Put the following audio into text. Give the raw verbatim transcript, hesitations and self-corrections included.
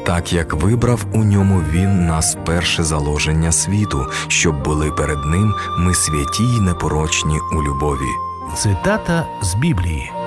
так як вибрав у ньому Він нас перше заложення світу, щоб були перед Ним ми святі й непорочні у любові». Цитата з Біблії.